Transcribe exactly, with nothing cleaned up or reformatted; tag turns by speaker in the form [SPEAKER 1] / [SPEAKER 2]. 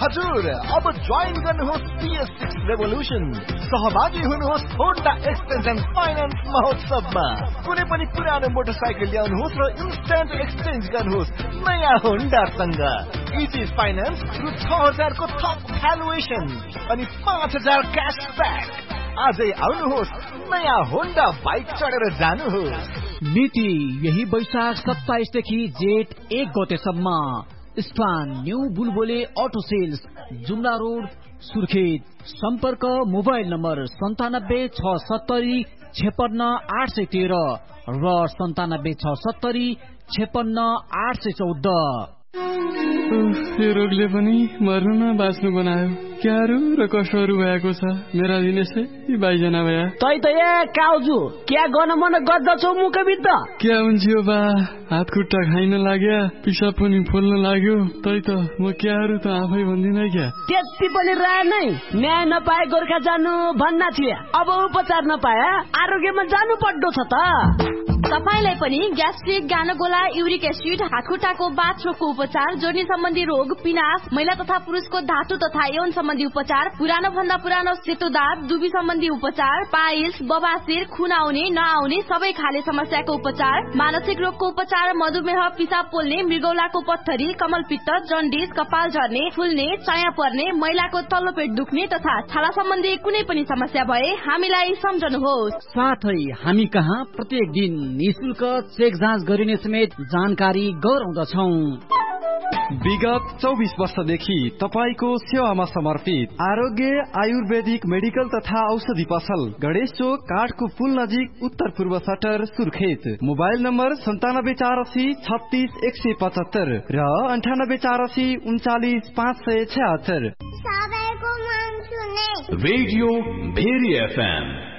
[SPEAKER 1] हजुर अब जोइन गर्नुहोस् पी एस सिक्स रेभोल्युसन। सहभागी हुनुहोस् होन्डा एक्सचेन्ज एन्ड फाइनान्स महोत्सवमा। कुनै पनि पुरानो मोटरसाइकल ल्याउनुहोस् र इन्स्ट्यान्ट एक्सचेन्ज गर्नुहोस् नयाँ होन्डासँग। इजी फाइनान्स रु छ हजारको थप भ्यालुएसन अनि पाँच हजार क्यासब्याक। आजै आउनुहोस् नयाँ होन्डा बाइक चढेर जानुहोस्।
[SPEAKER 2] मिति यही वैशाख सत्ताइसदेखि जेठ एक गतेसम्म। स्थान न्यू बुलबुले auto sales, Jumla road, Surkhet. सम्पर्क मोबाइल नम्बर सन्तानब्बे छ सत्तरी छेपन्न आठ सय तेह्र र सन्तानब्बे छ सत्तरी छेपन्न आठ सय चौध।
[SPEAKER 3] यो रोगले पनि मर्नु न बाँच्नु बनायो। क्याहरू र कसहरू भएको छ मेरा दिनेशै बाइजना भया।
[SPEAKER 4] तै त ए काउजु क्या गर्न मन गर्दछौ मुखभित्र?
[SPEAKER 3] क्या हुन्छ बा, हात खुट्टा खाइन लाग्या, पिसाब पनि फुल्न लाग्यो। तै त म क्याहरू त आफै भन्दिन क्या।
[SPEAKER 4] त्यति पनि राय नै न्याय नपाए गोर्खा जानु भन्ना थिए। अब उपचार नपाए आरोग्यमा जानु पर्दो छ त।
[SPEAKER 5] तपाईलाई पनि ग्यास्ट्रिक, गानोगोला, युरिक एसिड, हातखुट्टाको बाथरोगको उपचार, जोर्नी सम्बन्धी रोग, पिनास, महिला तथा पुरुषको धातु तथा यौन सम्बन्धी उपचार, पुरानो भन्दा पुरानो सेतो दाँत, दुबी सम्बन्धी उपचार, पाइल्स, बबासिर, खुन आउने नआउने सबै खाले समस्याको उपचार, मानसिक रोगको उपचार, मधुमेह, पिसाब पोल्ने, मृगौलाको पत्थरी, कमलपित्त, जन्डिस, कपाल झर्ने, फुल्ने, चाया पर्ने, महिलाको तल्लो पेट दुख्ने तथा छाला सम्बन्धी कुनै पनि समस्या भए हामीलाई सम्झनुहोस्।
[SPEAKER 2] साथै हामी कहाँ प्रत्येक दिन निशुल्क चेक जाँच गरिने समेत जानकारी गराउँदछौ।
[SPEAKER 6] विगत चौबिस वर्षदेखि तपाईको सेवामा समर्पित आरोग्य आयुर्वेदिक मेडिकल तथा औषधि पसल, गणेश चोक, काठको पुल नजिक, उत्तर पूर्व सटर, सुर्खेत। मोबाइल नम्बर सन्तानब्बे चार असी छत्तीस एक सय पचहत्तर र अन्ठानब्बे चार असी उन्चालिस पाँच सय छहत्तर।
[SPEAKER 7] Radio very F am